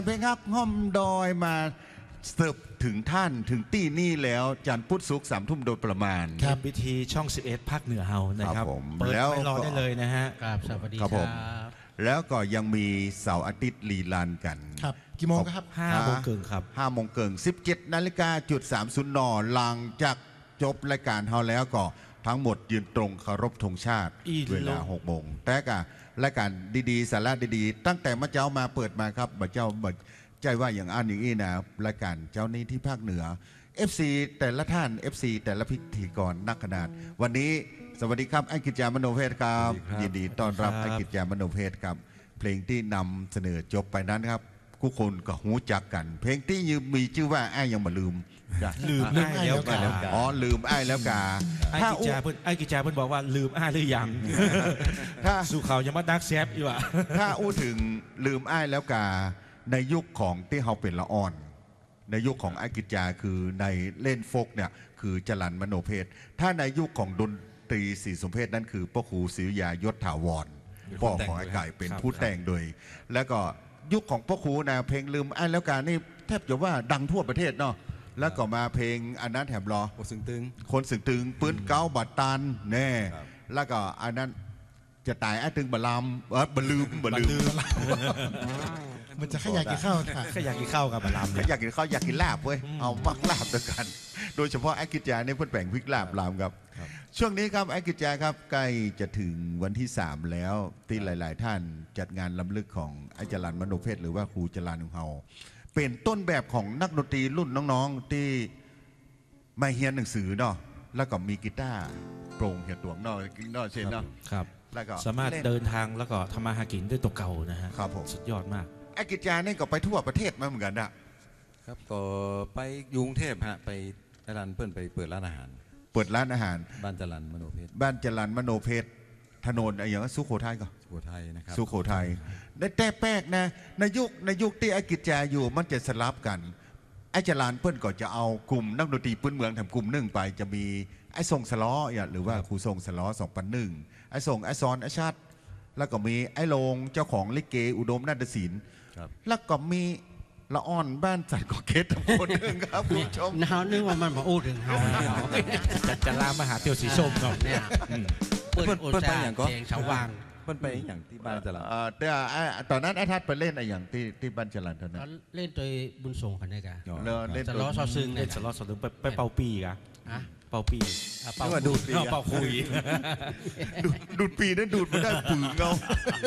เพลงฮักห้อมดอยมาเสิร์ฟถึงท่านถึงตี้นี่แล้วจันทร์พุธศุกร์3 ทุ่มโดยประมาณครับวิธีช่อง11ภาคเหนือเฮานะครับเปิดไปรอได้เลยนะฮะครับสวัสดีครับแล้วก็ยังมีเสาร์อาทิตย์ลีลานกันครับกี่โมงครับ 5 โมงเกินครับ5 โมงเกิน17:30 น.หลังจากจบรายการเฮาแล้วก็ทั้งหมดยืนตรงเคารพธงชาติเวลา6 โมงแต่ก็รายการดีๆสาระดีๆตั้งแต่มาเจ้ามาเปิดมาครับบ่เจ้าใจว่าอย่างอันอย่างนี้นะรายการเจ้านี้ที่ภาคเหนือ FC แต่ละท่าน FC แต่ละพิธีกรนักขนาดวันนี้สวัสดีครับไอ้กิจจามโนเพชรครับยินดีต้อนรับไอ้กิจจามโนเพชรครับเพลงที่นำเสนอจบไปนั้นครับทุกคนก็หูจักกันเพลงที่มีชื่อว่าไอ้ยังมาลืมอ้ายแล้วกาอ๋อลืมไอ้แล้วกาไอ้กิจจาเพิ่นบอกว่าลืมอ้ายหรือยังถ้าสู่เขายังมาดักแซบอยู่อ่ะถ้าอู้ถึงลืมไอ้แล้วกาในยุคของที่เขาเป็นละอ่อนในยุคของไอ้กิจจาคือในเล่นโฟกเนี่ยคือจรัญมโนเพชรถ้าในยุคของดนตรีศรีสมเพชนั้นคือพ่อครูศรีวิทยายศถาวรพ่อของไอ้ไก่เป็นผู้แต่งโดยแล้วก็ยุคของพ่อครูนะเพลงลืมไอ้แล้วกานี่แทบจะว่าดังทั่วประเทศเนาะแล้วก็มาเพลงอันนั้นแถมรอคนสึงตึงปืนเก้าบัดตันแน่แล้วก็อันนั้นจะตายไอ้ตึงบะลำบะลืมมันจะขยากกินข้าวขยากกินข้าวกับบะลำอยากกินข้าวอยากกินลาบเว้ยเอามักลาบด้วยกันโดยเฉพาะไอ้กิจจาเนี่ยเพิ่นแบ่งพริกลาบลำครับช่วงนี้ครับไอ้กิจจาครับใกล้จะถึงวันที่3แล้วที่หลายๆท่านจัดงานล้ำลึกของไอ้จรัญมโนเพชรหรือว่าครูจรัญของเราเป็นต้นแบบของนักดนตรีรุ่นน้องๆที่มาเรียนหนังสือเนาะแล้วก็มีกีตาร์โปร่งเหี่ยตวงเนาะเช่นเนาะครับแล้วก็สามารถเดินทางแล้วก็ทำมาหากินด้วยตัวเก่านะฮะครับผมสุดยอดมากไอ้กิจจานี่ก็ไปทั่วประเทศมาเหมือนกันนะครับก็ไปกรุงเทพฮะไปร้านเปิ้ลไปเปิดร้านอาหารบ้านจรัญมโนเพชรถนนอะไรอย่างสุโขทัยก็สุโขทัยนะครับสุโขทัยได้แต่แป๊กนะในยุคที่ไอ้กิจจาอยู่มันจะสลับกันไอ้จรัญเปิ้ลก็จะเอากลุ่มนักดนตรีพื้นเมืองทำกลุ่มหนึ่งไปจะมีไอ้ทรงสล้อหรือว่าครูทรงสล้อ2,1ไอ้ทรงไอ้ซอนไอ้ชัดแล้วก็มีไอ้โลงเจ้าของลิเกอุดมนาฏศิลป์แล้วก็มีละอ่อนบ้านจัดกอเกตทั้งคนหนึ่งครับคุณผู้ชมเฮานึกว่ามันมาอู้ถึงเฮาจะลามมาหาเตียวสีส้มเนาะเนี่ยเปิ้ลไปอย่างก็เพลงชาววังเปิ้ลไปอย่างที่บ้านจรัญแต่ตอนนั้นไอ้ทัดไปเล่นอะไรอย่างที่บ้านจรัญเท่านั้นเล่นโดยบุญส่งกันได้กันเล่นสล้อซอซึงเล่นสล้อซอซึงไปเป่าปีกะเป่าปีดูดปีเป่าคุยดูดปีนั้นดูดไม่ได้ปืนเงา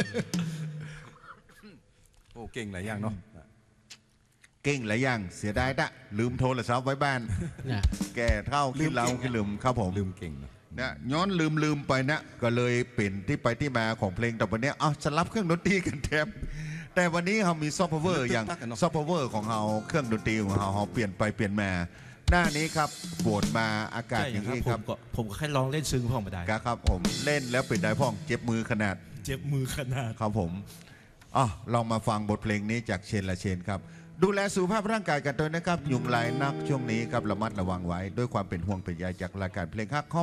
โอ้เก่งหลายอย่างเนาะเก่งหลายอย่างเสียดายนะลืมโทรศัพท์ไว้บ้านแก่เท่าขึ้นเราขึ้นลืมครับผมลืมเก่งนะย้อนลืมไปนะก็เลยเป็นที่ไปที่มาของเพลงต่อไปนี้สลับเครื่องดนตรีกันแทบแต่วันนี้เรามีซอฟต์พาวเวอร์อย่างซอฟต์พาวเวอร์ของเราเครื่องดนตรีของเราเปลี่ยนไปเปลี่ยนมาหน้านี้ครับโบดมาอากาศอย่างนี้ครับผมก็แค่ลองเล่นซึ้งพ่องมาได้ครับผมเล่นแล้วเป็นได้พ่องเจ็บมือขนาดครับผมลองมาฟังบทเพลงนี้จากเชนละเชนครับดูแลสุขภาพร่างกายกันด้วยนะครับยุงลายนักช่วงนี้ครับระมัดระวังไว้ด้วยความเป็นห่วงเป็นใยจากรายการเพลงฮัก